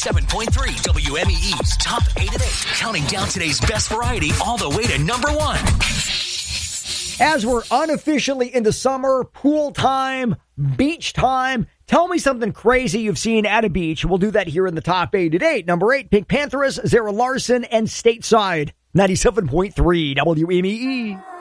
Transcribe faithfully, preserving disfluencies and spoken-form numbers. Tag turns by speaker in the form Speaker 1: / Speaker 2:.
Speaker 1: ninety-seven point three W M E E's Top eight at eight. Counting down today's best variety all the way to number one.
Speaker 2: As we're unofficially into summer, pool time, beach time, tell me something crazy you've seen at a beach. We'll do that here in the Top eight at eight. Number eight, Pink Pantheress, Zara Larson, and Stateside. ninety-seven point three W M E E.